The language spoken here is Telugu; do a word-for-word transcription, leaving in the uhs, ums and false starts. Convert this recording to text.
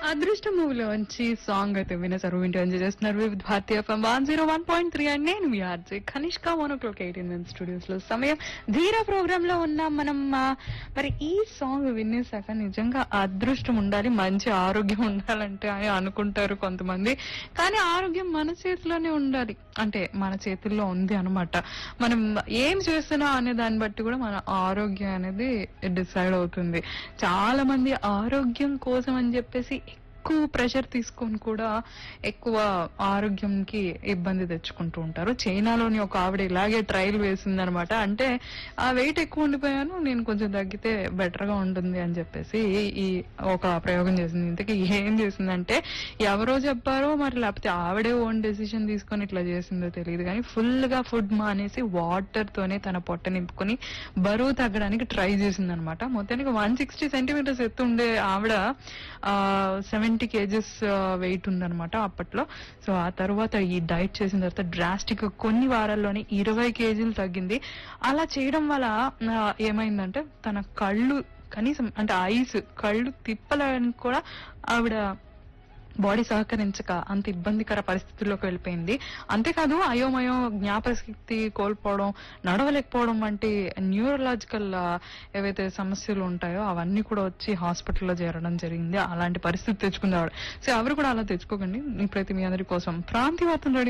అదృష్టం మూవీలోంచి సాంగ్ అయితే వినేసారు. వింటూ ఎంజాయ్ చేస్తున్నారు వివిధ భారతీయ FM one zero one point three and నేను మీ ఆర్జే కనిష్క వన్ ఓ క్లాక్ ఎయిటీన్ మినిట్స్ స్టూడియోస్ లో సమయం ధీర ప్రోగ్రామ్ లో ఉన్నాం మనం. ఆ, మరి ఈ సాంగ్ వినేసాక నిజంగా అదృష్టం ఉండాలి, మంచి ఆరోగ్యం ఉండాలంటే అని అనుకుంటారు కొంతమంది. కానీ ఆరోగ్యం మన చేతిలోనే ఉండాలి, అంటే మన చేతుల్లో ఉంది అనమాట. మనం ఏం చేస్తున్నా అనే దాన్ని బట్టి కూడా మన ఆరోగ్యం అనేది డిసైడ్ అవుతుంది. చాలా మంది ఆరోగ్యం కోసం అని చెప్పేసి ఎక్కువ ప్రెషర్ తీసుకొని కూడా ఎక్కువ ఆరోగ్యంకి ఇబ్బంది తెచ్చుకుంటూ ఉంటారు. చైనాలోని ఒక ఆవిడ ఇలాగే ట్రయల్ వేసింది అనమాట. అంటే ఆ వెయిట్ ఎక్కువ ఉండిపోయాను, నేను కొంచెం తగ్గితే బెటర్ గా ఉంటుంది అని చెప్పేసి ఈ ఒక ప్రయోగం చేసింది. ఇంతకీ ఏం చేసిందంటే ఎవరో చెప్పారో మరి లేకపోతే ఆవిడే ఓన్ డెసిషన్ తీసుకొని ఇట్లా చేసిందో తెలియదు, కానీ ఫుల్ గా ఫుడ్ మానేసి వాటర్ తోనే తన పొట్ట నింపుకొని బరువు తగ్గడానికి ట్రై చేసింది అనమాట. మొత్తానికి వన్ సిక్స్టీ సెంటీమీటర్స్ ఎత్తు ఉండే ఆవిడ సెవెంటీ కేజెస్ వెయిట్ ఉందనమాట అప్పట్లో. సో ఆ తర్వాత ఈ డైట్ చేసిన తర్వాత డ్రాస్టిక్ కొన్ని వారాల్లోనే ఇరవై కేజీలు తగ్గింది. అలా చేయడం వల్ల ఆ, ఏమైందంటే తన కళ్ళు కనీసం అంటే ఐస్ కళ్ళు తిప్పడానికి కూడా ఆవిడ బాడీ సహకరించక అంత ఇబ్బందికర పరిస్థితుల్లోకి వెళ్ళిపోయింది. అంతేకాదు అయోమయం, జ్ఞాపకశక్తి కోల్పోవడం, నడవలేకపోవడం వంటి న్యూరలాజికల్ ఏవైతే సమస్యలు ఉంటాయో అవన్నీ కూడా వచ్చి హాస్పిటల్లో చేరడం జరిగింది. అలాంటి పరిస్థితి తెచ్చుకుంది ఆవిడ. సో ఎవరు కూడా అలా తెచ్చుకోకండి. ఇప్పుడైతే మీ అందరి కోసం ప్రాంతీయ వార్తలు రెడీ